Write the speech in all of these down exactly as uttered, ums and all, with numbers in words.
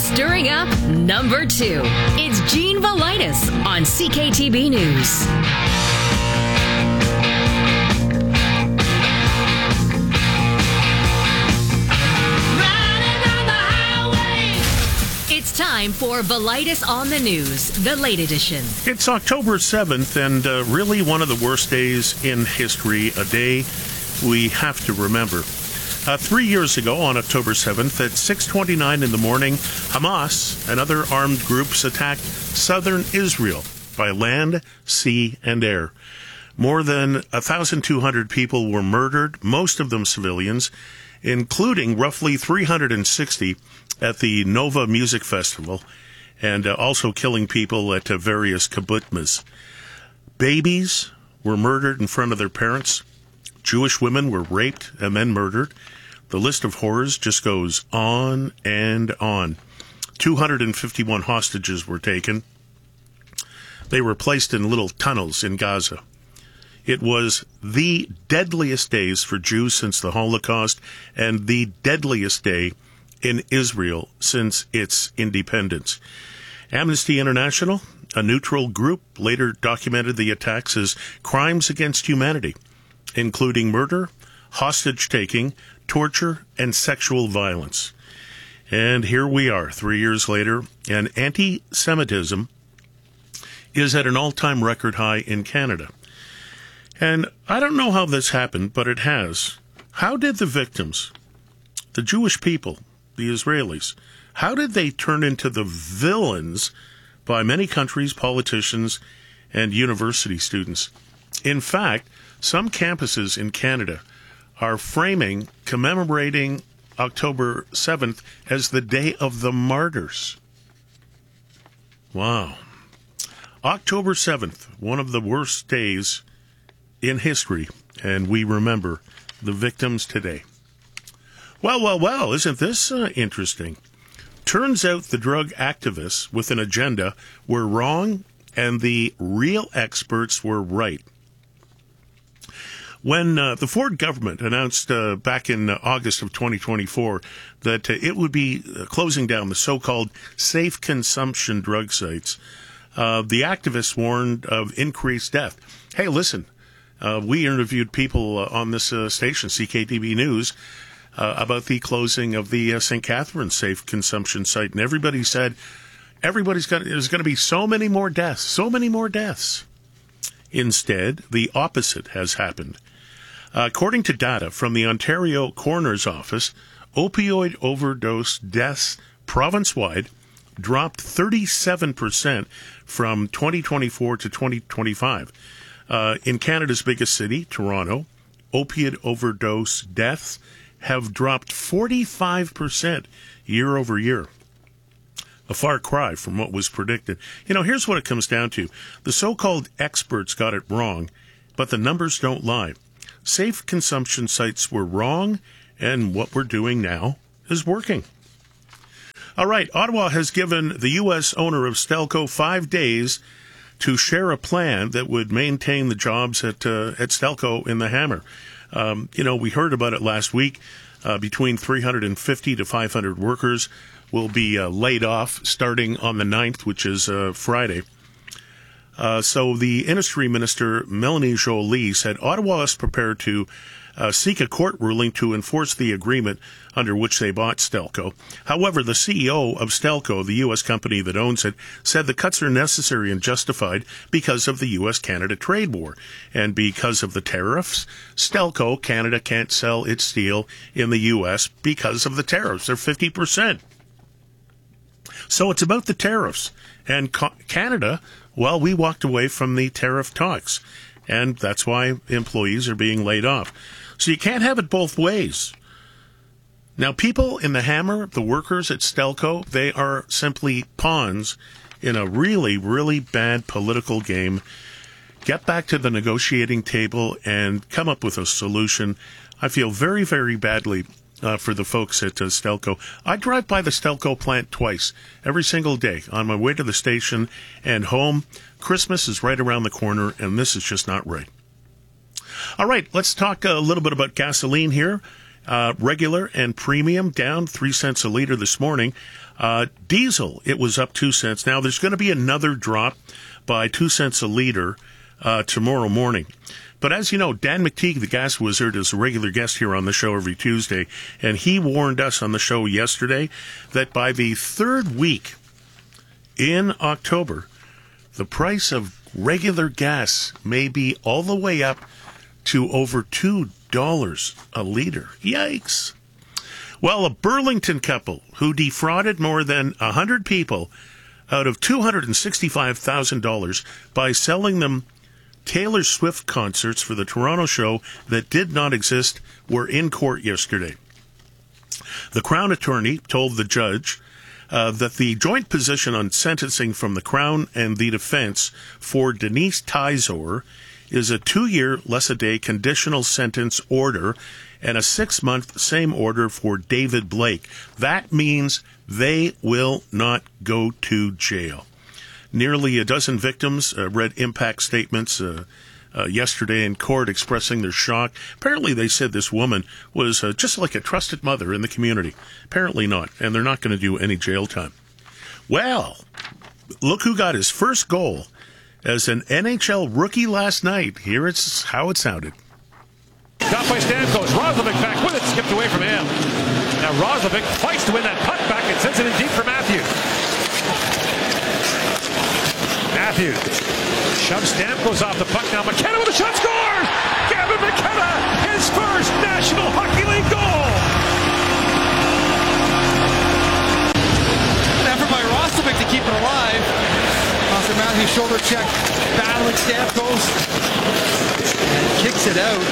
Stirring up number two. It's Gene Valitis on C K T B News. It's time for Valitis on the News, the late edition. It's October seventh, and uh, really one of the worst days in history, a day we have to remember. Uh, three years ago, on October seventh, at six twenty-nine in the morning, Hamas and other armed groups attacked southern Israel by land, sea, and air. More than one thousand two hundred people were murdered, most of them civilians, including roughly three hundred sixty at the Nova Music Festival, and uh, also killing people at uh, various kibbutzim. Babies were murdered in front of their parents. Jewish women were raped and then murdered. The list of horrors just goes on and on. two hundred fifty-one hostages were taken. They were placed in little tunnels in Gaza. It was the deadliest days for Jews since the Holocaust, and the deadliest day in Israel since its independence. Amnesty International, a neutral group, later documented the attacks as crimes against humanity, including murder, hostage-taking, torture, and sexual violence. And here we are, three years later, and anti-Semitism is at an all-time record high in Canada. And I don't know how this happened, but it has. How did the victims, the Jewish people, the Israelis, how did they turn into the villains by many countries, politicians, and university students? In fact, some campuses in Canada are framing, commemorating October seventh as the Day of the Martyrs. Wow. October seventh, one of the worst days in history, and we remember the victims today. Well, well, well, isn't this uh, interesting? Turns out the drug activists with an agenda were wrong, and the real experts were right. When uh, the Ford government announced uh, back in uh, August of twenty twenty-four that uh, it would be uh, closing down the so-called safe consumption drug sites, uh, the activists warned of increased death. Hey, listen, uh, we interviewed people uh, on this uh, station, C K T B News, uh, about the closing of the uh, Saint Catharines safe consumption site, and everybody said, everybody's got, there's going to be so many more deaths, so many more deaths. Instead, the opposite has happened. According to data from the Ontario Coroner's Office, opioid overdose deaths province-wide dropped thirty-seven percent from twenty twenty-four to twenty twenty-five. Uh, in Canada's biggest city, Toronto, opiate overdose deaths have dropped forty-five percent year over year. A far cry from what was predicted. You know, here's what it comes down to. The so-called experts got it wrong, but the numbers don't lie. Safe consumption sites were wrong, and what we're doing now is working. All right, Ottawa has given the U S owner of Stelco five days to share a plan that would maintain the jobs at uh, at Stelco in the Hammer. Um, you know, we heard about it last week. Uh, between three hundred fifty to five hundred workers will be uh, laid off starting on the ninth, which is uh, Friday. Uh, so the industry minister, Melanie Joly, said Ottawa is prepared to uh, seek a court ruling to enforce the agreement under which they bought Stelco. However, the C E O of Stelco, the U S company that owns it, said the cuts are necessary and justified because of the U S Canada trade war. And because of the tariffs, Stelco, Canada can't sell its steel in the U S because of the tariffs. They're fifty percent. So it's about the tariffs. And Canada, well, we walked away from the tariff talks, and that's why employees are being laid off. So you can't have it both ways. Now, people in the Hammer, the workers at Stelco, they are simply pawns in a really, really bad political game. Get back to the negotiating table and come up with a solution. I feel very, very badly Uh, for the folks at uh, Stelco. I drive by the Stelco plant twice, every single day, on my way to the station and home. Christmas is right around the corner, and this is just not right. All right, let's talk a little bit about gasoline here. Uh, regular and premium down three cents a liter this morning. Uh, diesel, it was up two cents. Now, there's going to be another drop by two cents a liter uh, tomorrow morning. But as you know, Dan McTeague, the gas wizard, is a regular guest here on the show every Tuesday, and he warned us on the show yesterday that by the third week in October, the price of regular gas may be all the way up to over two dollars a liter. Yikes. Well, a Burlington couple who defrauded more than one hundred people out of two hundred sixty-five thousand dollars by selling them Taylor Swift concerts for the Toronto show that did not exist were in court yesterday. The Crown attorney told the judge uh, that the joint position on sentencing from the Crown and the defense for Denise Tizor is a two-year, less-a-day conditional sentence order and a six-month same order for David Blake. That means they will not go to jail. Nearly a dozen victims uh, read impact statements uh, uh, yesterday in court expressing their shock. Apparently they said this woman was uh, just like a trusted mother in the community. Apparently not, and they're not going to do any jail time. Well, look who got his first goal as an N H L rookie last night. Here it's how it sounded. Got by Stamkos. Roslovic back with it. Skipped away from him. Now Roslovic fights to win that puck back and sends it in deep for Matthews. Matthews shoves Stamkos off the puck. Now McKenna with a shot. Scores! Gavin McKenna, his first National Hockey League goal. An effort by Roslovic to keep it alive. Austin Matthews shoulder check, battling Stamkos, and kicks it out.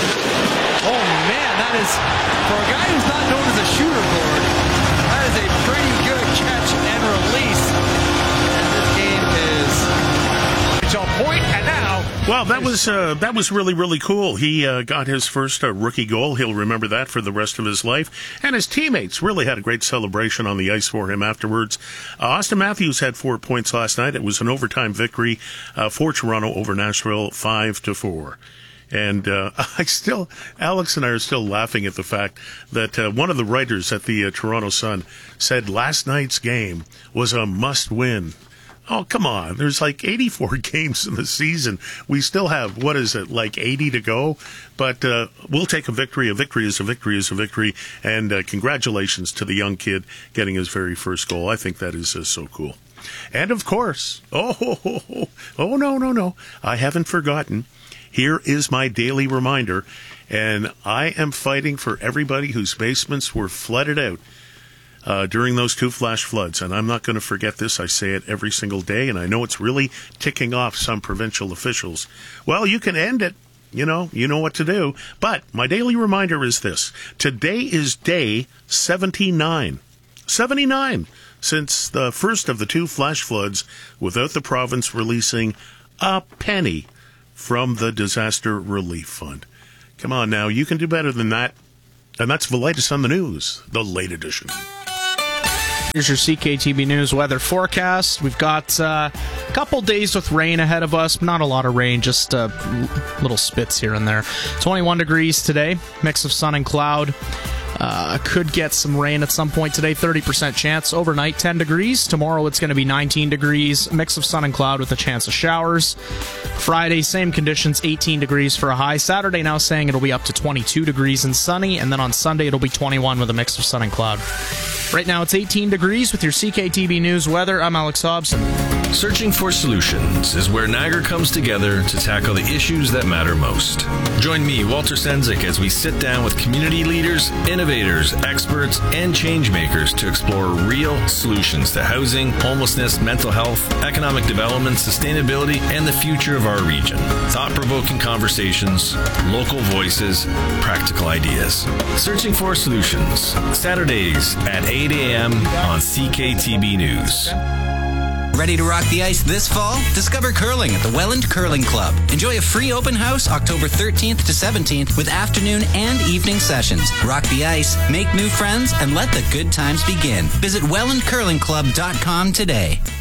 Oh man, that is, for a guy who's not known as a shooter, Gord, that is a pretty good catch and release. And this game is It's on point, and now. Well, that was uh, that was really, really cool. He uh, got his first uh, rookie goal. He'll remember that for the rest of his life. And his teammates really had a great celebration on the ice for him afterwards. Uh, Austin Matthews had four points last night. It was an overtime victory uh, for Toronto over Nashville, five to four. And uh, I still, Alex and I are still laughing at the fact that uh, one of the writers at the uh, Toronto Sun said last night's game was a must-win. Oh, come on. There's like eighty-four games in the season. We still have, what is it, like eighty to go? But uh, we'll take a victory. A victory is a victory is a victory. And uh, congratulations to the young kid getting his very first goal. I think that is uh, so cool. And, of course, oh, oh, oh, oh, oh, no, no, no. I haven't forgotten. Here is my daily reminder. And I am fighting for everybody whose basements were flooded out Uh, during those two flash floods, and I'm not going to forget this. I say it every single day, and I know it's really ticking off some provincial officials. Well, you can end it. You know, you know what to do. But my daily reminder is this. Today is day seventy-nine. seventy-nine since the first of the two flash floods without the province releasing a penny from the Disaster Relief Fund. Come on now, you can do better than that. And that's Velitis on the News, the late edition. Here's your C K T B News weather forecast. We've got uh, a couple days with rain ahead of us. Not a lot of rain, just uh, little spits here and there. twenty-one degrees today, mix of sun and cloud. Uh, could get some rain at some point today, thirty percent chance. Overnight, ten degrees. Tomorrow it's going to be nineteen degrees, mix of sun and cloud with a chance of showers. Friday, same conditions, eighteen degrees for a high. Saturday now saying it'll be up to twenty-two degrees and sunny, and then on Sunday it'll be twenty-one with a mix of sun and cloud. Right now it's eighteen degrees with your C K T B News weather. I'm Alex Hobson. Searching for Solutions is where Niagara comes together to tackle the issues that matter most. Join me, Walter Sendzik, as we sit down with community leaders, innovators, experts, and changemakers to explore real solutions to housing, homelessness, mental health, economic development, sustainability, and the future of our region. Thought-provoking conversations, local voices, practical ideas. Searching for Solutions, Saturdays at eight a.m. on C K T B News. Ready to rock the ice this fall? Discover curling at the Welland Curling Club. Enjoy a free open house October thirteenth to seventeenth with afternoon and evening sessions. Rock the ice, make new friends, and let the good times begin. Visit welland curling club dot com today.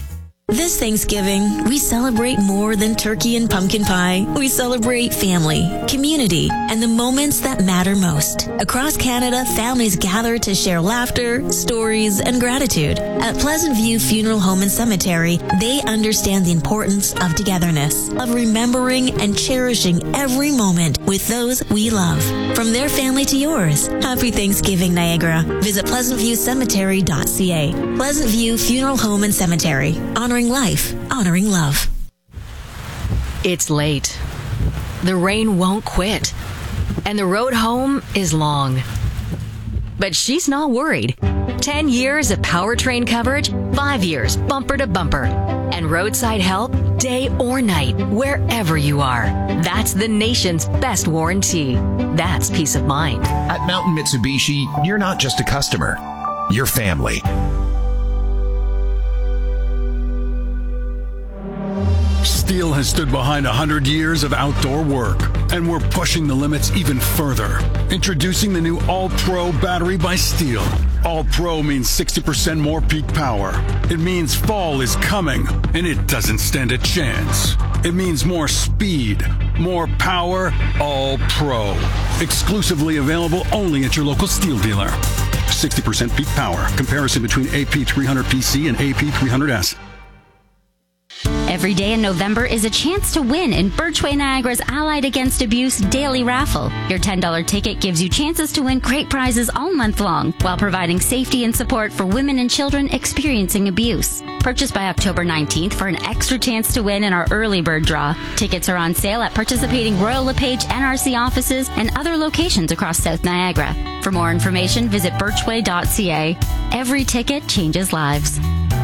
This Thanksgiving, we celebrate more than turkey and pumpkin pie. We celebrate family, community, and the moments that matter most. Across Canada, families gather to share laughter, stories, and gratitude. At Pleasant View Funeral Home and Cemetery, they understand the importance of togetherness, of remembering and cherishing every moment with those we love. From their family to yours, happy Thanksgiving, Niagara. Visit pleasant view cemetery dot c a. Pleasant View Funeral Home and Cemetery. Honoring life, honoring love. It's late. The rain won't quit. And the road home is long. But she's not worried. Ten years of powertrain coverage, five years bumper to bumper. And roadside help, day or night, wherever you are. That's the nation's best warranty. That's peace of mind. At Mountain Mitsubishi, you're not just a customer. You're family. Steel has stood behind one hundred years of outdoor work, and we're pushing the limits even further. Introducing the new All-Pro battery by Steel. All-Pro means sixty percent more peak power. It means fall is coming, and it doesn't stand a chance. It means more speed, more power, All-Pro. Exclusively available only at your local Steel dealer. sixty percent peak power. Comparison between A P three hundred P C and A P three hundred S. Every day in November is a chance to win in Birchway Niagara's Allied Against Abuse Daily Raffle. Your ten dollars ticket gives you chances to win great prizes all month long while providing safety and support for women and children experiencing abuse. Purchase by October nineteenth for an extra chance to win in our early bird draw. Tickets are on sale at participating Royal LePage N R C offices and other locations across South Niagara. For more information, visit birchway dot c a. Every ticket changes lives.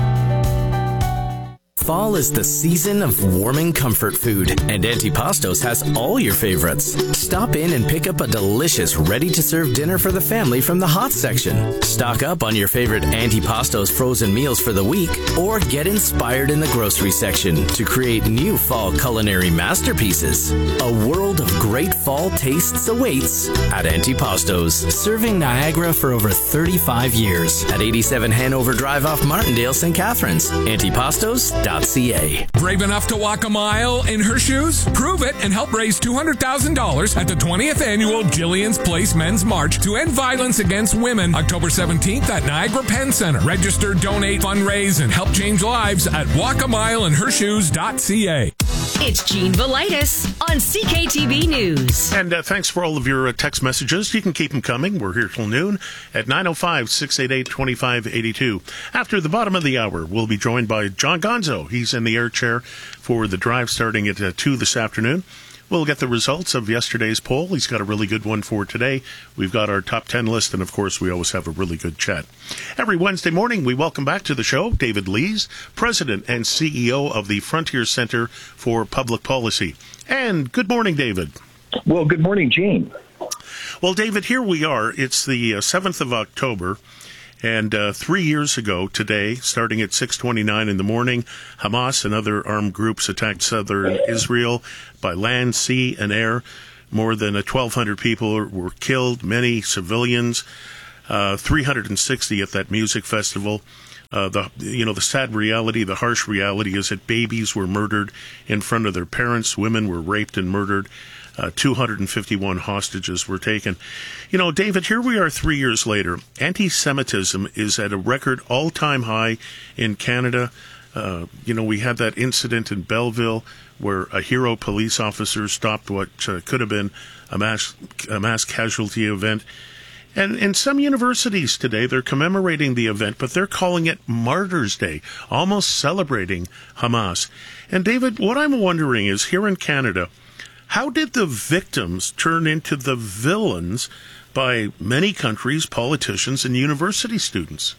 Fall is the season of warming comfort food, and Antipastos has all your favorites. Stop in and pick up a delicious, ready-to-serve dinner for the family from the hot section. Stock up on your favorite Antipastos frozen meals for the week, or get inspired in the grocery section to create new fall culinary masterpieces. A world of great fall tastes awaits at Antipastos, serving Niagara for over thirty-five years at eighty-seven Hanover Drive off Martindale, Saint Catharines. Antipastos dot c a. Brave enough to walk a mile in her shoes? Prove it and help raise two hundred thousand dollars at the twentieth Annual Jillian's Place Men's March to End Violence Against Women, October seventeenth at Niagara Penn Center. Register, donate, fundraise, and help change lives at walk a mile in her shoes dot c a. It's Gene Velitis on C K T B News. And uh, thanks for all of your uh, text messages. You can keep them coming. We're here till noon at nine oh five, six eight eight, two five eight two. After the bottom of the hour, we'll be joined by John Gonzo. He's in the air chair for the drive starting at uh, two this afternoon. We'll get the results of yesterday's poll. He's got a really good one for today. We've got our top ten list, and of course, we always have a really good chat. Every Wednesday morning, we welcome back to the show David Lees, President and C E O of the Frontier Center for Public Policy. And good morning, David. Well, good morning, Gene. Well, David, here we are. It's the uh, seventh of October. And uh, three years ago today, starting at six twenty-nine in the morning, Hamas and other armed groups attacked southern Israel by land, sea, and air. More than twelve hundred people were killed, many civilians, uh, three hundred sixty at that music festival. Uh, the you know the sad reality, the harsh reality is that babies were murdered in front of their parents, women were raped and murdered. Uh, two hundred fifty-one hostages were taken. You know, David, here we are three years later. Anti-Semitism is at a record all-time high in Canada. Uh, you know, we had that incident in Belleville where a hero police officer stopped what uh, could have been a mass, a mass casualty event. And in some universities today, they're commemorating the event, but they're calling it Martyrs' Day, almost celebrating Hamas. And David, what I'm wondering is, here in Canada, how did the victims turn into the villains by many countries, politicians, and university students?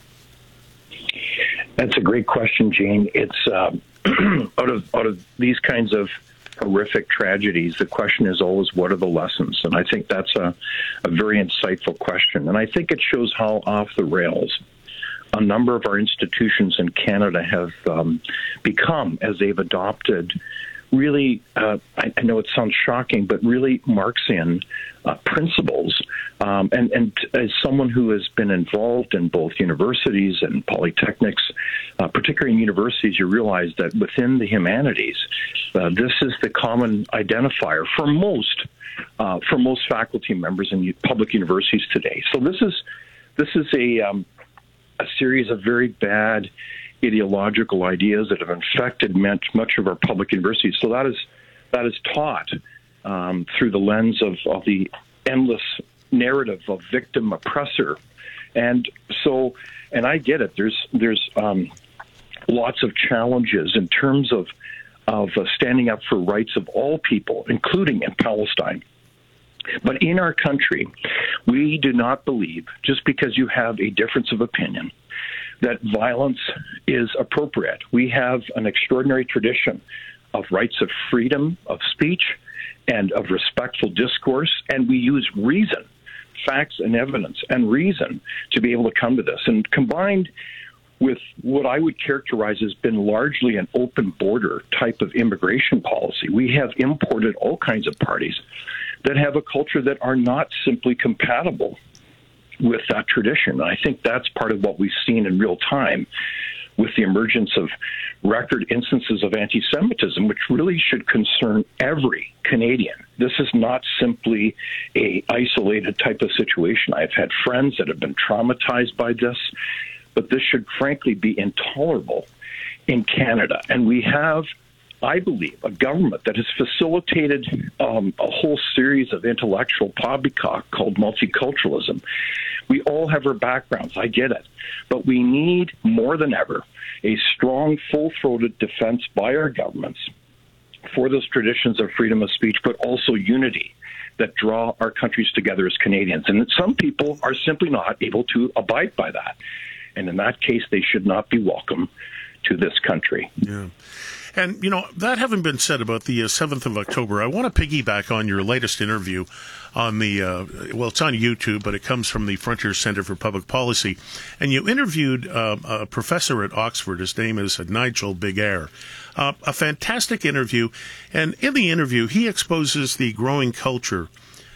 That's a great question, Gene. It's uh, out of out of these kinds of horrific tragedies, the question is always, what are the lessons? And I think that's a, a very insightful question. And I think it shows how off the rails a number of our institutions in Canada have um, become as they've adopted really, uh, I, I know it sounds shocking, but really marks in uh, principles. Um, and, and as someone who has been involved in both universities and polytechnics, uh, particularly in universities, you realize that within the humanities, uh, this is the common identifier for most uh, for most faculty members in public universities today. So this is this is a um, a series of very bad ideological ideas that have infected much, much of our public universities. So that is that is taught um, through the lens of, of the endless narrative of victim oppressor, and so and I get it. There's there's um, lots of challenges in terms of of uh, standing up for rights of all people, including in Palestine. But in our country, we do not believe, just because you have a difference of opinion, that violence is appropriate. We have an extraordinary tradition of rights of freedom of speech and of respectful discourse, and we use reason, facts and evidence and reason to be able to come to this. And combined with what I would characterize as been largely an open border type of immigration policy, we have imported all kinds of parties that have a culture that are not simply compatible with that tradition. And I think that's part of what we've seen in real time with the emergence of record instances of anti-Semitism, which really should concern every Canadian. This is not simply a isolated type of situation. I've had friends that have been traumatized by this, but this should frankly be intolerable in Canada. And we have, I believe, a government that has facilitated um, a whole series of intellectual poppycock called multiculturalism. We all have our backgrounds, I get it, but we need more than ever a strong, full-throated defense by our governments for those traditions of freedom of speech, but also unity that draw our countries together as Canadians. And some people are simply not able to abide by that. And in that case, they should not be welcome to this country. Yeah. And, you know, that having been said about the uh, seventh of October, I want to piggyback on your latest interview on the, uh, well, it's on YouTube, but it comes from the Frontier Center for Public Policy. And you interviewed uh, a professor at Oxford. His name is Nigel Big Air. Uh, a fantastic interview. And in the interview, he exposes the growing culture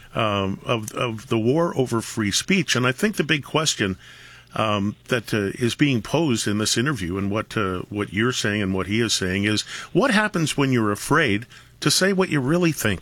um, of, of the war over free speech. And I think the big question Um, that uh, is being posed in this interview, and what uh, what you're saying and what he is saying, is what happens when you're afraid to say what you really think?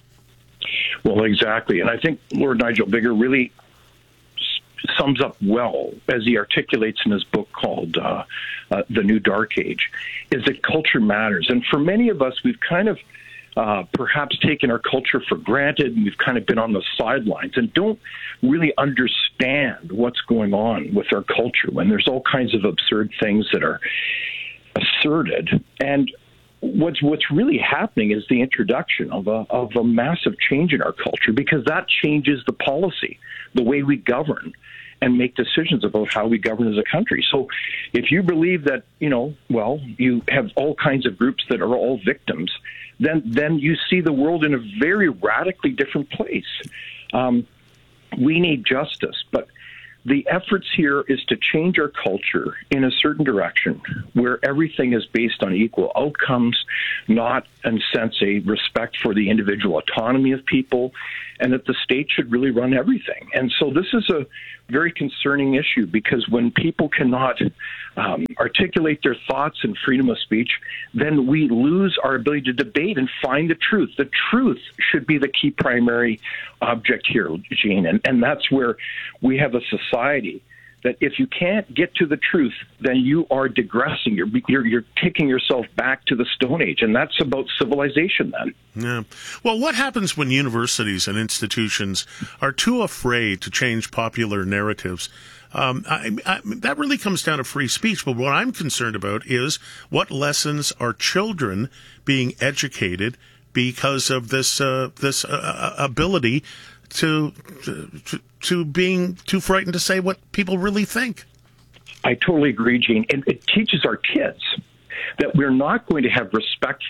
Well, exactly. And I think Lord Nigel Big Air really s- sums up well, as he articulates in his book called uh, uh, The New Dark Age, is that culture matters. And for many of us, we've kind of Uh, perhaps taken our culture for granted, and we've kind of been on the sidelines and don't really understand what's going on with our culture when there's all kinds of absurd things that are asserted. And what's what's really happening is the introduction of a of a massive change in our culture, because that changes the policy, the way we govern and make decisions about how we govern as a country. So if you believe that, you know, well, you have all kinds of groups that are all victims, then then you see the world in a very radically different place. Um, we need justice, but the efforts here is to change our culture in a certain direction where everything is based on equal outcomes, not, in a sense, a respect for the individual autonomy of people, and that the state should really run everything. And so this is a very concerning issue, because when people cannot um, articulate their thoughts and freedom of speech, then we lose our ability to debate and find the truth. The truth should be the key primary object here, Gene, and, and that's where we have a society that if you can't get to the truth, then you are digressing. You're, you're, you're taking yourself back to the Stone Age, and that's about civilization then. Yeah. Well, what happens when universities and institutions are too afraid to change popular narratives? Um, I, I, that really comes down to free speech, but what I'm concerned about is what lessons are children being educated because of this uh, this uh, ability to, to to being too frightened to say what people really think. I totally agree, Gene. And it teaches our kids that we're not going to have respectful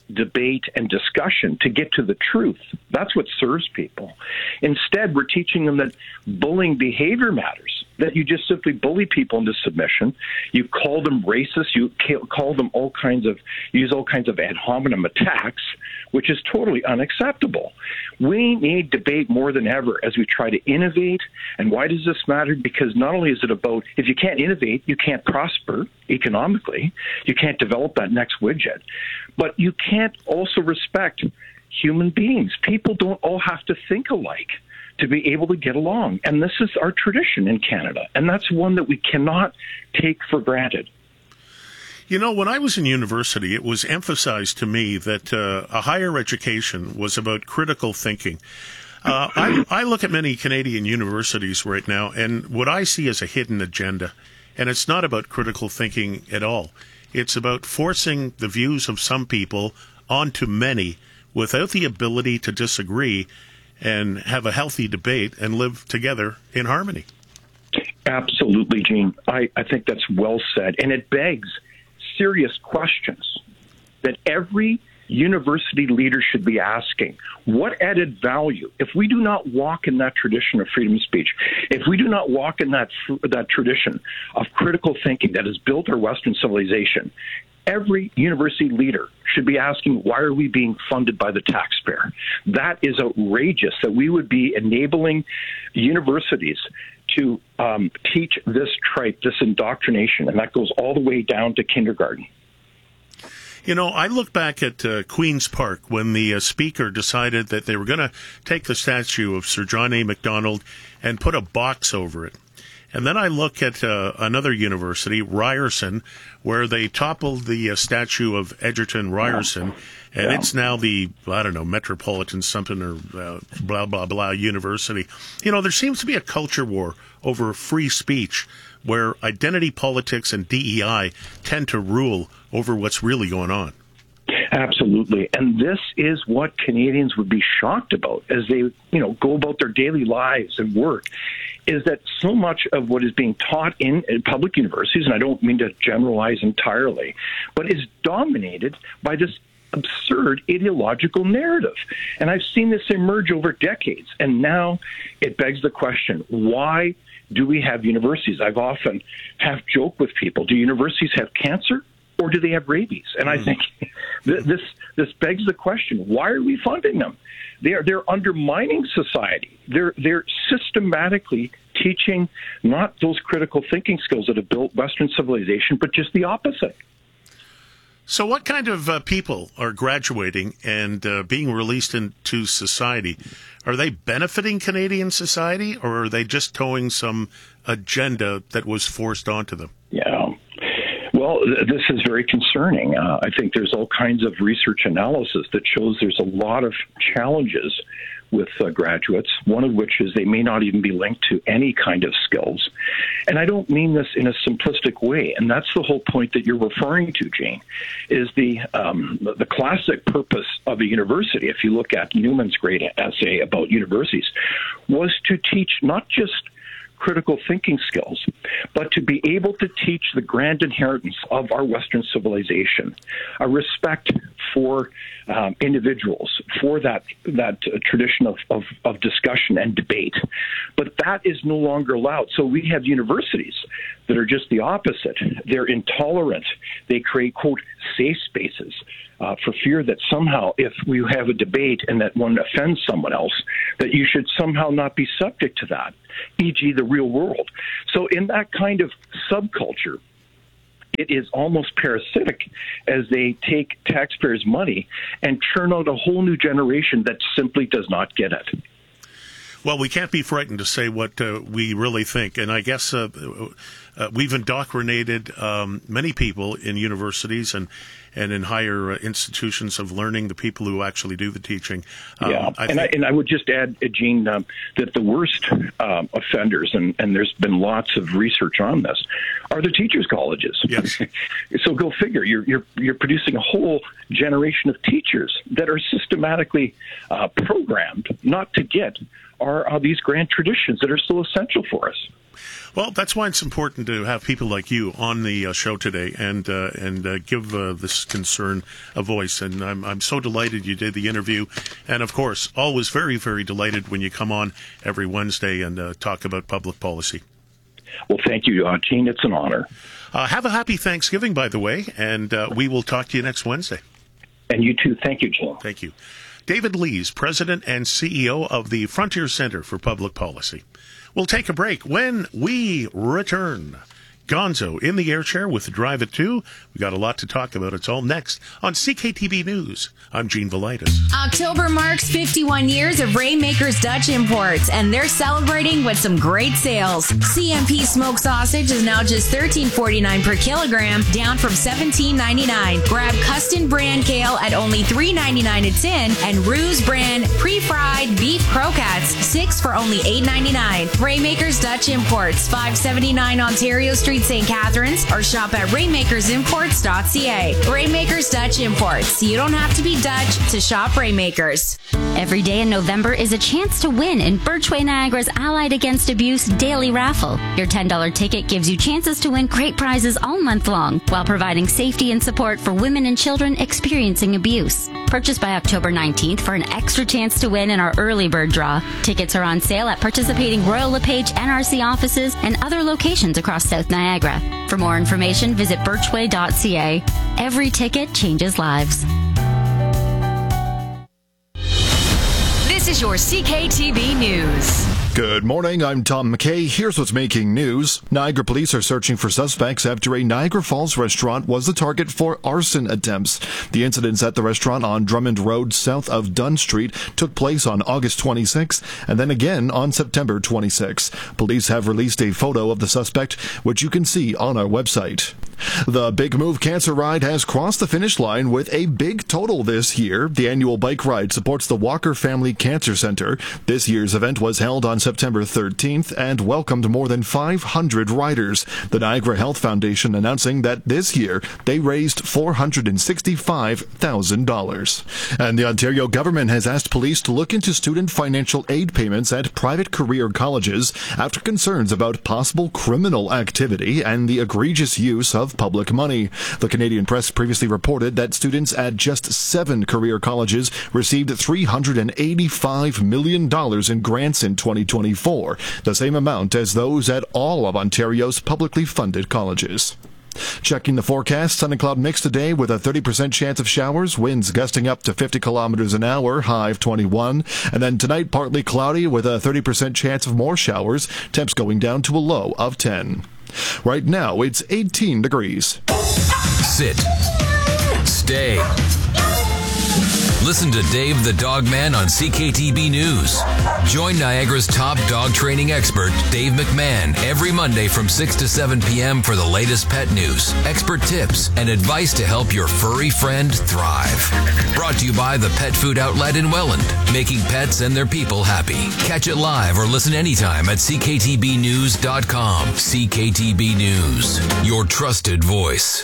debate, and discussion to get to the truth. That's what serves people. Instead, we're teaching them that bullying behavior matters, that you just simply bully people into submission. You call them racist. You call them all kinds of, use all kinds of ad hominem attacks, which is totally unacceptable. We need debate more than ever as we try to innovate. And why does this matter? Because not only is it about, if you can't innovate, you can't prosper economically. You can't develop that next widget. But you can't also respect human beings. People don't all have to think alike to be able to get along. And this is our tradition in Canada. And that's one that we cannot take for granted. You know, when I was in university, it was emphasized to me that uh, a higher education was about critical thinking. Uh, I, I look at many Canadian universities right now, and what I see is a hidden agenda. And it's not about critical thinking at all. It's about forcing the views of some people onto many without the ability to disagree and have a healthy debate and live together in harmony. Absolutely, Gene. I, I think that's well said. And it begs serious questions that every university leader should be asking. What added value, if we do not walk in that tradition of freedom of speech, if we do not walk in that that tradition of critical thinking that has built our Western civilization, every university leader should be asking, why are we being funded by the taxpayer? That is outrageous, that we would be enabling universities to um, teach this tripe, this indoctrination, and that goes all the way down to kindergarten. You know, I look back at uh, Queen's Park when the uh, speaker decided that they were going to take the statue of Sir John A. Macdonald and put a box over it. And then I look at uh, another university, Ryerson, where they toppled the uh, statue of Egerton Ryerson, and yeah. it's now the, I don't know, Metropolitan something or uh, blah, blah, blah university. You know, there seems to be a culture war over free speech where identity politics and D E I tend to rule over what's really going on. Absolutely. And this is what Canadians would be shocked about as they, you know, go about their daily lives and work, is that so much of what is being taught in, in public universities, and I don't mean to generalize entirely, but is dominated by this absurd ideological narrative. And I've seen this emerge over decades. And now it begs the question, why do we have universities? I've often have joked with people, do universities have cancer or do they have rabies? And I think th- this this begs the question, why are we funding them? They're they're undermining society. They're they're systematically teaching not those critical thinking skills that have built Western civilization, but just the opposite. So what kind of uh, people are graduating and uh, being released into society? Are they benefiting Canadian society, or are they just towing some agenda that was forced onto them? Yeah. Well, th- this is very concerning. Uh, I think there's all kinds of research analysis that shows there's a lot of challenges with uh, graduates, one of which is they may not even be linked to any kind of skills. And I don't mean this in a simplistic way, and that's the whole point that you're referring to, Jane, is the, um, the, the classic purpose of a university, if you look at Newman's great essay about universities, was to teach not just critical thinking skills, but to be able to teach the grand inheritance of our Western civilization, a respect for um, individuals, for that that uh, tradition of, of, of discussion and debate. But that is no longer allowed. So we have universities that are just the opposite. They're intolerant. They create, quote, safe spaces. Uh, for fear that somehow if we have a debate and that one offends someone else, that you should somehow not be subject to that, for example the real world. So in that kind of subculture, it is almost parasitic as they take taxpayers' money and churn out a whole new generation that simply does not get it. Well, we can't be frightened to say what uh, we really think. And I guess uh, uh, we've indoctrinated um, many people in universities and, and in higher uh, institutions of learning, the people who actually do the teaching. Um, yeah, I and, think- I, and I would just add, uh, Gene, um, that the worst um, offenders, and, and there's been lots of research on this, are the teachers' colleges. Yes. So go figure. You're, you're, you're producing a whole generation of teachers that are systematically uh, programmed not to get are, are these grand traditions that are so essential for us. Well, that's why it's important to have people like you on the uh, show today and uh, and uh, give uh, this concern a voice. And I'm I'm so delighted you did the interview. And, of course, always very, very delighted when you come on every Wednesday and uh, talk about public policy. Well, thank you, uh, Gene. It's an honor. Uh, have a happy Thanksgiving, by the way, and uh, we will talk to you next Wednesday. And you too. Thank you, Gene. Thank you. David Lees, President and C E O of the Frontier Center for Public Policy. We'll take a break. When we return, Gonzo in the air chair with Drive at two. We got a lot to talk about. It's all next on C K T B News. I'm Gene Velitis. October marks fifty-one years of Rainmakers Dutch Imports, and they're celebrating with some great sales. C M P smoked sausage is now just thirteen forty-nine per kilogram, down from seventeen ninety-nine. Grab Custom brand kale at only three ninety-nine a tin, and Ruse brand pre-fried beef croquettes, six for only eight ninety-nine. Rainmakers Dutch Imports, five seventy-nine Ontario Street, Saint Catharines, or shop at rainmakers imports dot c a. Rainmakers Dutch Imports. You don't have to be Dutch to shop Rainmakers. Every day in November is a chance to win in Birchway Niagara's Allied Against Abuse daily raffle. Your ten dollars ticket gives you chances to win great prizes all month long while providing safety and support for women and children experiencing abuse. Purchase by October nineteenth for an extra chance to win in our early bird draw. Tickets are on sale at participating Royal LePage N R C offices and other locations across South Niagara. For more information, visit birchway dot c a. Every ticket changes lives. This is your C K T B News. Good morning, I'm Tom McKay. Here's what's making news. Niagara police are searching for suspects after a Niagara Falls restaurant was the target for arson attempts. The incidents at the restaurant on Drummond Road south of Dunn Street took place on August twenty-sixth and then again on September twenty-sixth. Police have released a photo of the suspect, which you can see on our website. The Big Move Cancer Ride has crossed the finish line with a big total this year. The annual bike ride supports the Walker Family Cancer Center. This year's event was held on September thirteenth and welcomed more than five hundred riders. The Niagara Health Foundation announcing that this year they raised four hundred sixty-five thousand dollars. And the Ontario government has asked police to look into student financial aid payments at private career colleges after concerns about possible criminal activity and the egregious use of public money. The Canadian Press previously reported that students at just seven career colleges received three hundred eighty-five million dollars in grants in twenty twenty-four, the same amount as those at all of Ontario's publicly funded colleges. Checking the forecast, sun and cloud mix today with a thirty percent chance of showers, winds gusting up to fifty kilometers an hour, high of twenty-one. And then tonight, partly cloudy with a thirty percent chance of more showers, temps going down to a low of ten. Right now, it's eighteen degrees. Sit. Stay. Listen to Dave the Dog Man on C K T B News. Join Niagara's top dog training expert, Dave McMahon, every Monday from six to seven p.m. for the latest pet news, expert tips, and advice to help your furry friend thrive. Brought to you by the Pet Food Outlet in Welland, making pets and their people happy. Catch it live or listen anytime at c k t b news dot com. C K T B News, your trusted voice.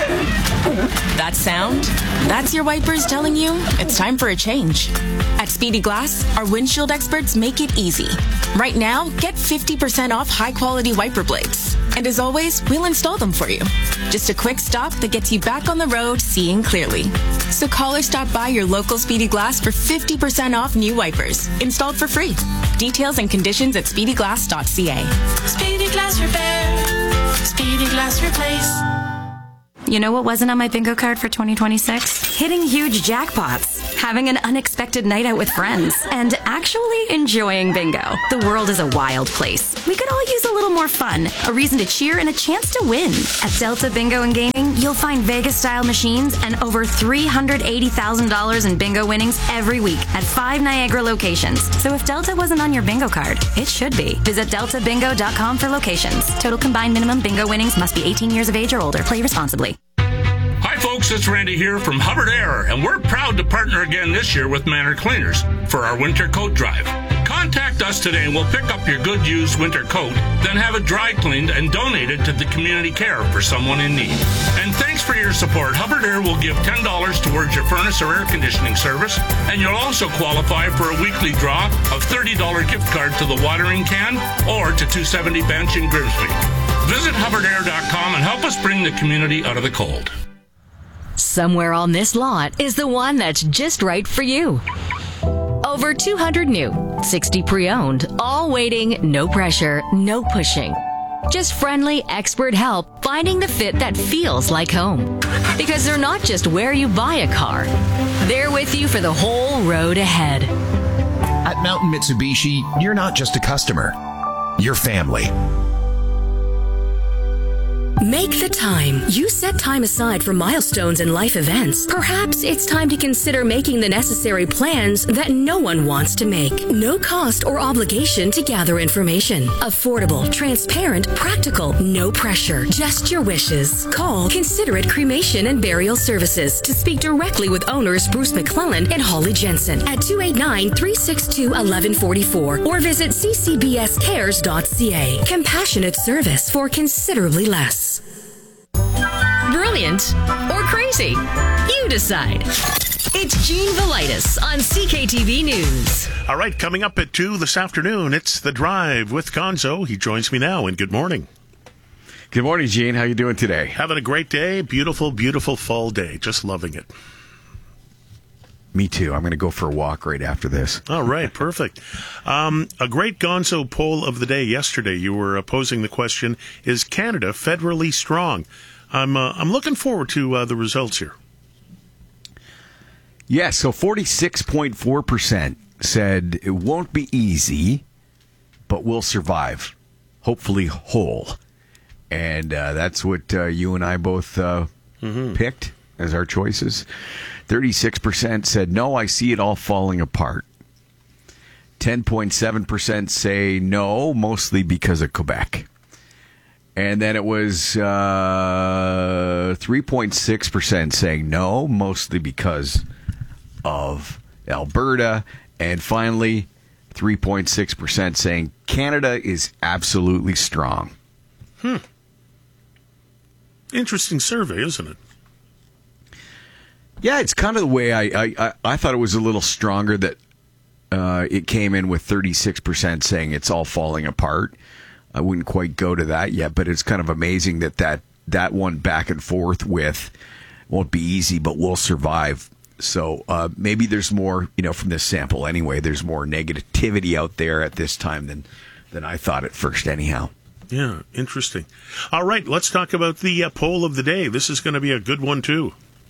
That sound? That's your wipers telling you it's time for a change. At Speedy Glass, our windshield experts make it easy. Right now, get fifty percent off high-quality wiper blades. And as always, we'll install them for you. Just a quick stop that gets you back on the road seeing clearly. So call or stop by your local Speedy Glass for fifty percent off new wipers, installed for free. Details and conditions at speedy glass dot c a. Speedy Glass Repair. Speedy Glass Replace. You know what wasn't on my bingo card for twenty twenty-six? Hitting huge jackpots, having an unexpected night out with friends, and actually enjoying bingo. The world is a wild place. We could all use a little more fun, a reason to cheer, and a chance to win. At Delta Bingo and Gaming, you'll find Vegas-style machines and over three hundred eighty thousand dollars in bingo winnings every week at five Niagara locations. So if Delta wasn't on your bingo card, it should be. Visit delta bingo dot com for locations. Total combined minimum bingo winnings must be eighteen years of age or older. Play responsibly. Hi folks, it's Randy here from Hubbard Air, and we're proud to partner again this year with Manor Cleaners for our winter coat drive. Contact Contact us today and we'll pick up your good used winter coat, then have it dry cleaned and donated to the community care for someone in need. And thanks for your support. Hubbard Air will give ten dollars towards your furnace or air conditioning service, and you'll also qualify for a weekly draw of thirty dollars gift card to the watering can or to two seventy Bench in Grimsby. Visit Hubbard Air dot com and help us bring the community out of the cold. Somewhere on this lot is the one that's just right for you. Over two hundred new, sixty pre-owned, all waiting, no pressure, no pushing. Just friendly, expert help finding the fit that feels like home. Because they're not just where you buy a car, they're with you for the whole road ahead. At Mountain Mitsubishi, you're not just a customer, you're family. Make the time. You set time aside for milestones and life events. Perhaps it's time to consider making the necessary plans that no one wants to make. No cost or obligation to gather information. Affordable, transparent, practical, no pressure. Just your wishes. Call Considerate Cremation and Burial Services to speak directly with owners Bruce McClellan and Holly Jensen at two eight nine, three six two, one one four four or visit c c b s cares dot c a. Compassionate service for considerably less. Brilliant or crazy? You decide. It's Gene Velitis on C K T V News. All right, coming up at two this afternoon, it's The Drive with Gonzo. He joins me now, and good morning. Good morning, Gene. How you doing today? Having a great day. Beautiful, beautiful fall day. Just loving it. Me too. I'm going to go for a walk right after this. All right, perfect. Um, a great Gonzo poll of the day yesterday. You were uh, posing the question, is Canada federally strong? I'm uh, I'm looking forward to uh, the results here. Yes, yeah, so forty-six point four percent said it won't be easy, but we'll survive, hopefully whole. And uh, that's what uh, you and I both uh, mm-hmm. picked as our choices. thirty-six percent said, no, I see it all falling apart. ten point seven percent say no, mostly because of Quebec. And then it was uh, three point six percent saying no, mostly because of Alberta. And finally, three point six percent saying Canada is absolutely strong. Hmm. Interesting survey, isn't it? Yeah, it's kind of the way I, I, I thought it was a little stronger that uh, it came in with thirty-six percent saying it's all falling apart. I wouldn't quite go to that yet, but it's kind of amazing that that, that one back and forth with won't be easy, but we'll survive. So uh, maybe there's more, you know, from this sample anyway, there's more negativity out there at this time than, than I thought at first anyhow. Yeah, interesting. All right, let's talk about the uh, poll of the day. This is going to be a good one, too.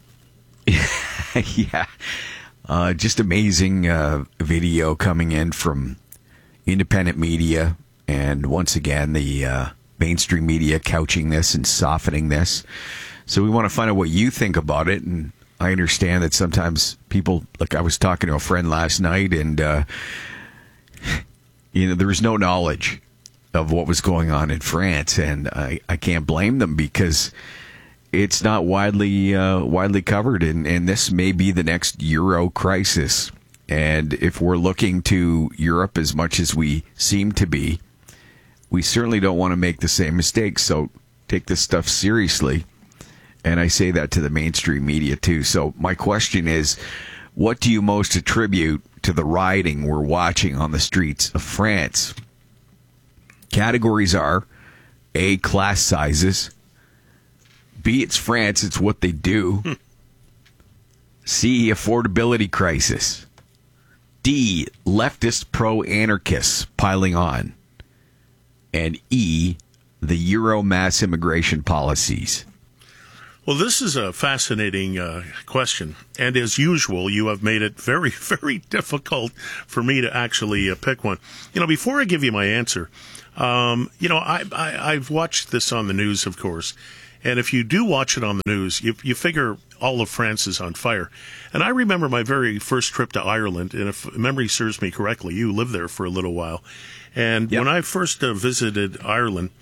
yeah. Uh, just amazing uh, video coming in from independent media. And once again, the uh, mainstream media couching this and softening this. So we want to find out what you think about it. And I understand that sometimes people, like I was talking to a friend last night, and uh, you know, there was no knowledge of what was going on in France. And I, I can't blame them because it's not widely uh, widely covered. And, and this may be the next Euro crisis. And if we're looking to Europe as much as we seem to be, we certainly don't want to make the same mistakes. So take this stuff seriously. And I say that to the mainstream media, too. So my question is, what do you most attribute to the rioting we're watching on the streets of France? Categories are A, class sizes. B, it's France, it's what they do. Hmm. C, affordability crisis. D, leftist pro-anarchists piling on. And E, the Euro mass immigration policies. Well, this is a fascinating uh, question. And as usual, you have made it very, very difficult for me to actually uh, pick one. You know, before I give you my answer, um, you know, I, I, I've watched this on the news, of course. And if you do watch it on the news, you, you figure all of France is on fire. And I remember my very first trip to Ireland, and if memory serves me correctly, you lived there for a little while. And yep. when I first uh, visited Ireland,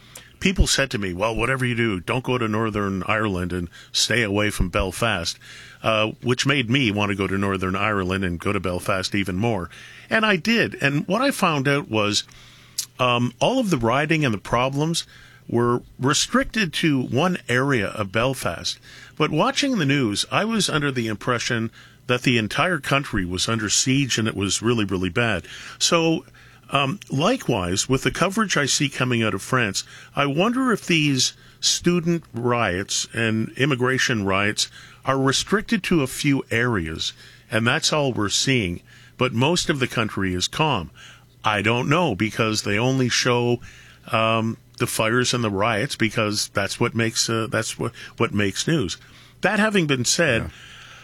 people said to me, well, whatever you do, don't go to Northern Ireland and stay away from Belfast, uh, which made me want to go to Northern Ireland and go to Belfast even more. And I did. And what I found out was um, all of the rioting and the problems were restricted to one area of Belfast. But watching the news, I was under the impression that the entire country was under siege and it was really, really bad. So um, likewise, with the coverage I see coming out of France, I wonder if these student riots and immigration riots are restricted to a few areas, and that's all we're seeing. But most of the country is calm. I don't know, because they only show um, the fires and the riots because that's what makes uh, that's what what makes news. That having been said, yeah.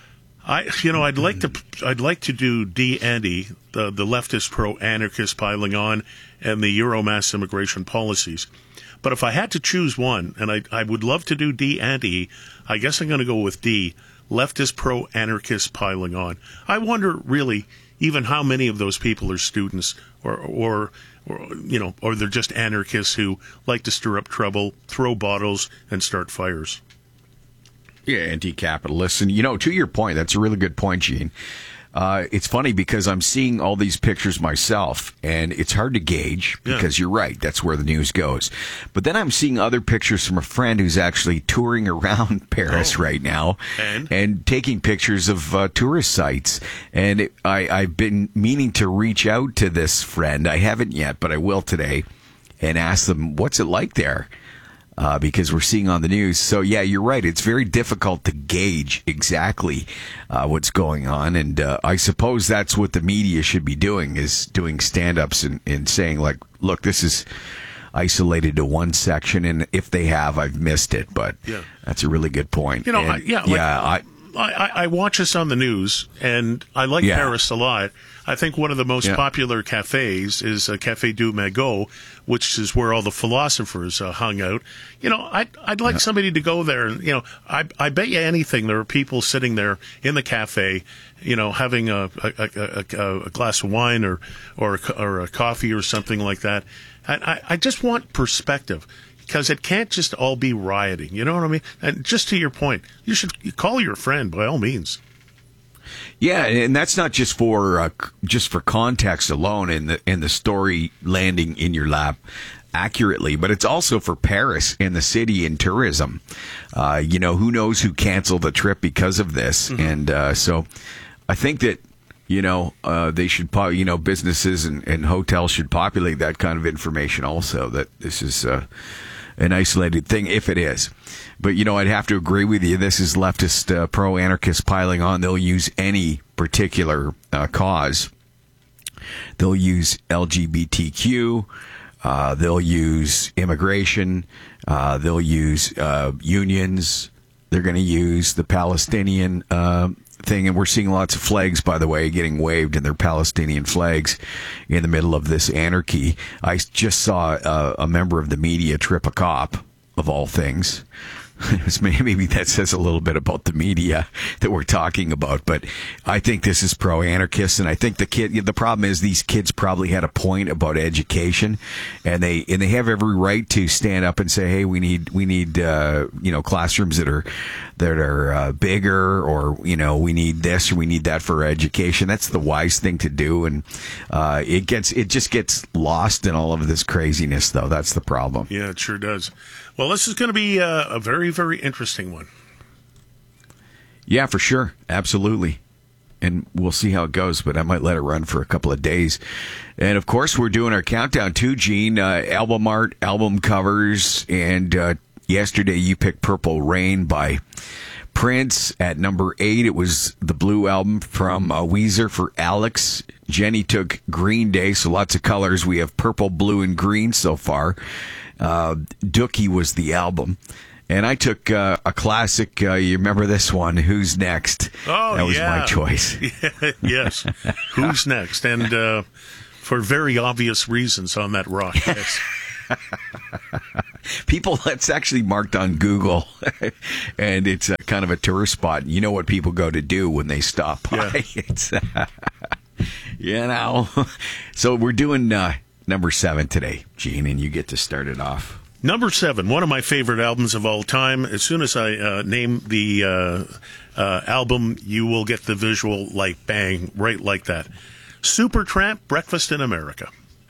I you know I'd like to I'd like to do D. Andy, the the leftist pro-anarchist piling on, and the Euro mass immigration policies. But if I had to choose one, and I I would love to do D and E, I guess I'm going to go with D, leftist pro-anarchist piling on. I wonder really even how many of those people are students, or or or you know, or they're just anarchists who like to stir up trouble, throw bottles, and start fires. Yeah, anti-capitalists. And, you know, to your point, that's a really good point, Gene. Uh, it's funny because I'm seeing all these pictures myself, and it's hard to gauge because yeah. you're right. That's where the news goes. But then I'm seeing other pictures from a friend who's actually touring around Paris oh. right now and? and taking pictures of uh, tourist sites. And it, I, I've been meaning to reach out to this friend. I haven't yet, but I will today, and ask them, what's it like there? Uh, because we're seeing on the news. So, yeah, you're right. It's very difficult to gauge exactly uh, what's going on. And uh, I suppose that's what the media should be doing, is doing stand-ups and, and saying, like, look, this is isolated to one section. And if they have, I've missed it. But yeah. that's a really good point. You know, and, I, yeah, like, yeah I, I, I watch this on the news, and I like yeah. Paris a lot. I think one of the most yeah. popular cafes is uh, Café du Magot, which is where all the philosophers uh, hung out. You know, I'd, I'd like yeah. somebody to go there, and, you know, I, I bet you anything there are people sitting there in the cafe, you know, having a, a, a, a, a glass of wine or, or, a, or a coffee or something like that. And I, I just want perspective, because it can't just all be rioting. You know what I mean? And just to your point, you should call your friend by all means. Yeah, and that's not just for uh, just for context alone and the and the story landing in your lap accurately, but it's also for Paris and the city and tourism. Uh, you know, who knows who canceled the trip because of this? Mm-hmm. And uh, so I think that, you know, uh, they should, po- you know, businesses and, and hotels should populate that kind of information also, that this is uh, an isolated thing, if it is. But, you know, I'd have to agree with you. This is leftist uh, pro-anarchists piling on. They'll use any particular uh, cause. They'll use L G B T Q. Uh, they'll use immigration. Uh, they'll use uh, unions. They're going to use the Palestinian uh, thing. And we're seeing lots of flags, by the way, getting waved, in their Palestinian flags in the middle of this anarchy. I just saw uh, a member of the media trip a cop, of all things. Maybe that says a little bit about the media that we're talking about, but I think this is pro-anarchist, and I think the kid. The problem is these kids probably had a point about education, and they and they have every right to stand up and say, "Hey, we need we need uh, you know classrooms that are that are uh, bigger, or you know we need this or we need that for education." That's the wise thing to do, and uh, it gets it just gets lost in all of this craziness, though. That's the problem. Yeah, it sure does. Well, this is going to be uh, a very, very interesting one. Yeah, for sure. Absolutely. And we'll see how it goes, but I might let it run for a couple of days. And, of course, we're doing our countdown, too, Gene. Uh, album art, album covers, and uh, yesterday you picked Purple Rain by Prince. At number eight, it was the Blue Album from uh, Weezer for Alex. Jenny took Green Day, so lots of colors. We have purple, blue, and green so far. Uh, Dookie was the album. And I took uh, a classic, uh, you remember this one, Who's Next? Oh, That was yeah. my choice. Yes, Who's Next? And uh, for very obvious reasons on that rock, yes. People, that's actually marked on Google, and it's a, kind of a tourist spot. You know what people go to do when they stop by. Yeah. It's, uh, you know. So we're doing... Uh, Number seven today, Gene, and you get to start it off. Number seven, one of my favorite albums of all time. As soon as I uh, name the uh, uh, album, you will get the visual like bang, right like that. Supertramp, Breakfast in America.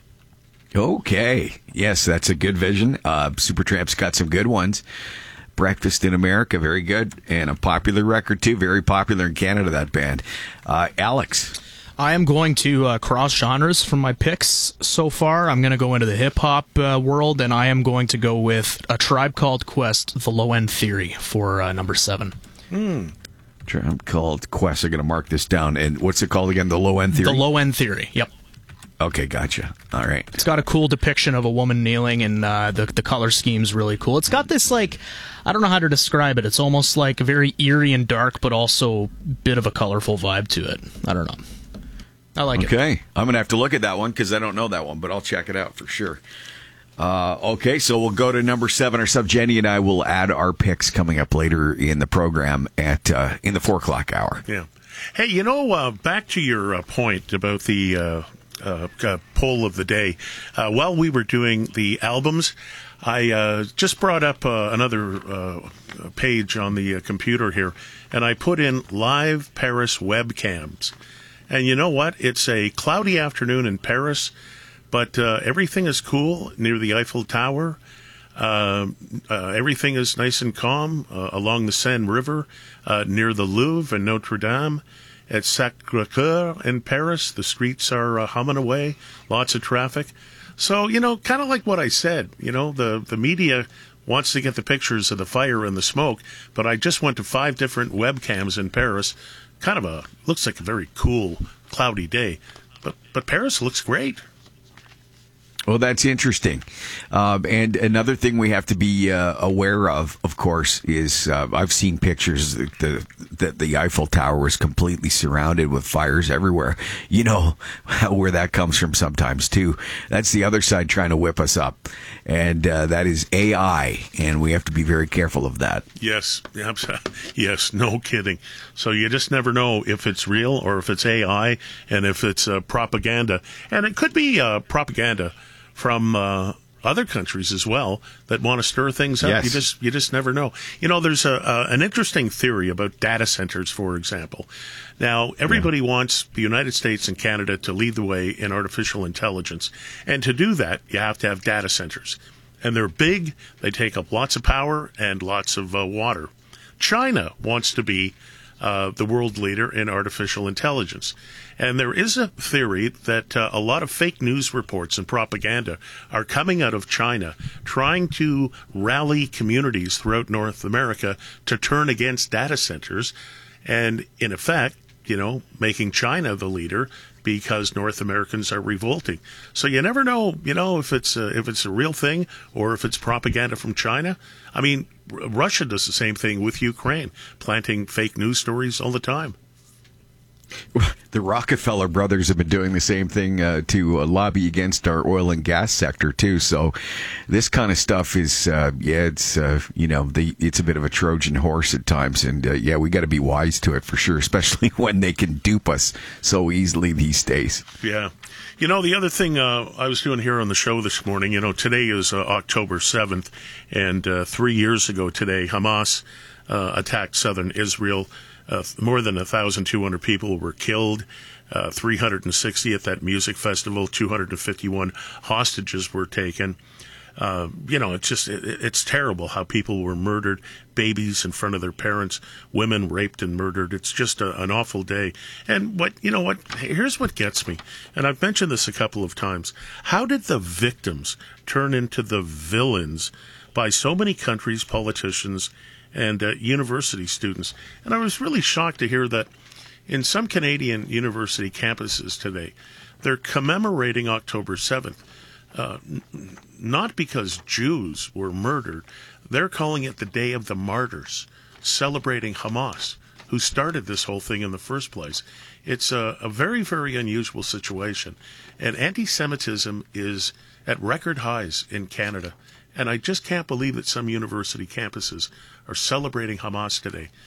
Okay. Yes, that's a good vision. Uh, Supertramp's got some good ones. Breakfast in America, very good. And a popular record, too. Very popular in Canada, that band. Uh, Alex. I am going to uh, cross genres from my picks so far. I'm going to go into the hip-hop uh, world, and I am going to go with A Tribe Called Quest, The Low End Theory, for uh, number seven. Hmm. Tribe Called Quest. I'm going to mark this down. And what's it called again? The Low End Theory? The Low End Theory, yep. Okay, gotcha. All right. It's got a cool depiction of a woman kneeling, and uh, the the color scheme's really cool. It's got this, like, I don't know how to describe it. It's almost like very eerie and dark, but also a bit of a colorful vibe to it. I don't know. I like okay. it. Okay. I'm going to have to look at that one because I don't know that one, but I'll check it out for sure. Uh, okay, so we'll go to number seven. Our sub Jenny and I will add our picks coming up later in the program at uh, in the four o'clock hour. Yeah. Hey, you know, uh, back to your uh, point about the uh, uh, uh, poll of the day. Uh, while we were doing the albums, I uh, just brought up uh, another uh, page on the uh, computer here, and I put in live Paris webcams. And you know what? It's a cloudy afternoon in Paris, but uh, everything is cool near the Eiffel Tower. Uh, uh, everything is nice and calm uh, along the Seine River, uh, near the Louvre and Notre Dame. At Sacré-Cœur in Paris, the streets are uh, humming away, lots of traffic. So, you know, kind of like what I said, you know, the, the media wants to get the pictures of the fire and the smoke, but I just went to five different webcams in Paris. Kind of a, looks like a very cool, cloudy day. But, but Paris looks great. Well, that's interesting. Um, and another thing we have to be uh, aware of, of course, is uh, I've seen pictures that the, that the Eiffel Tower was completely surrounded with fires everywhere. You know where that comes from sometimes, too. That's the other side trying to whip us up. And uh, that is A I, and we have to be very careful of that. Yes, yes, no kidding. So you just never know if it's real or if it's A I and if it's uh, propaganda. And it could be uh, propaganda from uh, other countries as well that want to stir things up. Yes. You just you just never know. You know, there's a, a an interesting theory about data centers, for example. Now, everybody yeah. wants the United States and Canada to lead the way in artificial intelligence. And to do that, you have to have data centers. And they're big, they take up lots of power and lots of uh, water. China wants to be uh, the world leader in artificial intelligence. And there is a theory that uh, a lot of fake news reports and propaganda are coming out of China, trying to rally communities throughout North America to turn against data centers, and in effect, you know, making China the leader because North Americans are revolting. So you never know, you know, if it's a, if it's a real thing or if it's propaganda from China. I mean, R- Russia does the same thing with Ukraine, planting fake news stories all the time. The Rockefeller brothers have been doing the same thing uh, to uh, lobby against our oil and gas sector too. So this kind of stuff is, uh, yeah, it's uh, you know, the it's a bit of a Trojan horse at times, and uh, yeah, we got to be wise to it for sure, especially when they can dupe us so easily these days. Yeah, you know, the other thing uh, I was doing here on the show this morning, you know, today is uh, October seventh, and uh, three years ago today, Hamas uh, attacked southern Israel. Uh, more than one thousand two hundred people were killed, uh, three hundred sixty at that music festival, two hundred fifty-one hostages were taken. Uh, you know, it's just, it, it's terrible how people were murdered, babies in front of their parents, women raped and murdered. It's just a, an awful day. And what, you know what, here's what gets me, and I've mentioned this a couple of times. How did the victims turn into the villains by so many countries, politicians, and uh, university students? And I was really shocked to hear that in some Canadian university campuses today, they're commemorating October seventh, uh, n- not because Jews were murdered. They're calling it the Day of the Martyrs, celebrating Hamas, who started this whole thing in the first place. It's a, a very, very unusual situation. And anti-Semitism is at record highs in Canada. And I just can't believe that some university campuses are celebrating Hamas today.